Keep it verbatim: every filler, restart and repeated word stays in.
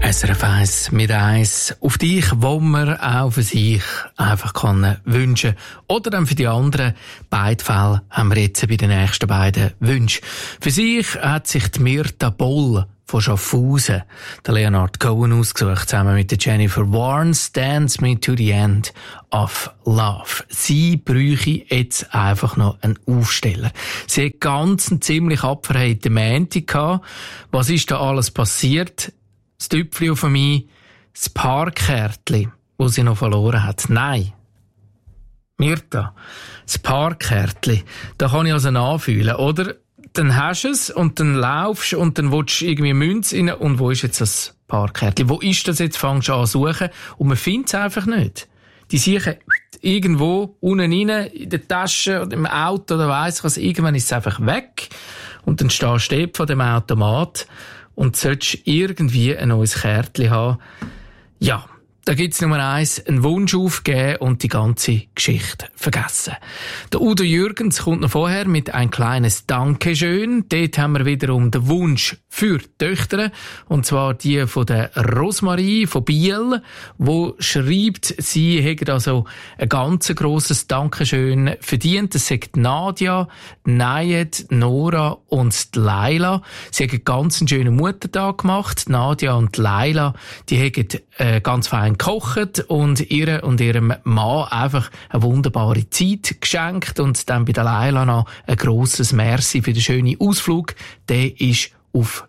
S R F eins mit eins auf dich, wo man auch für sich einfach kann wünschen. Oder dann für die anderen. Beide Fälle haben wir jetzt bei den nächsten beiden Wünschen. Für sich hat sich die Mirta Boll von Schaffhausen der Leonard Cohen ausgesucht, zusammen mit der Jennifer Warnes, Dance Me to the End of Love. Sie bräuchte jetzt einfach noch einen Aufsteller. Sie hat ganz einen ziemlich abverheiten Montag gehabt. Was ist da alles passiert? Das Tüpfli auf mich, das Parkkärtli, das sie noch verloren hat. Nein. Mirta, das Parkkärtli, da kann ich also nachfühlen, oder? Dann hast du es und dann laufst und dann willst du irgendwie Münze rein und wo ist jetzt das Parkkärtli? Wo ist das jetzt? Fängst du an zu suchen und man findet es einfach nicht. Die suchen irgendwo unten rein, in der Tasche oder im Auto oder weiss ich was, irgendwann ist es einfach weg und dann stehst du vor dem Automat und solltest irgendwie ein neues Kärtchen haben. Ja, da gibt's Nummer eins, einen Wunsch aufgeben und die ganze Geschichte vergessen. Der Udo Jürgens kommt noch vorher mit ein kleines Dankeschön. Dort haben wir wiederum den Wunsch für die Töchter, und zwar die von der Rosmarie von Biel, wo schreibt, sie hätte also ein ganz grosses Dankeschön verdient. Das sagt Nadia, Nayed, Nora und die Laila. Sie haben einen ganz schönen Muttertag gemacht. Nadia und Laila, die haben äh, ganz fein gekocht und ihr und ihrem Mann einfach eine wunderbare Zeit geschenkt und dann bei der Laila noch ein grosses Merci für den schönen Ausflug. Der ist auf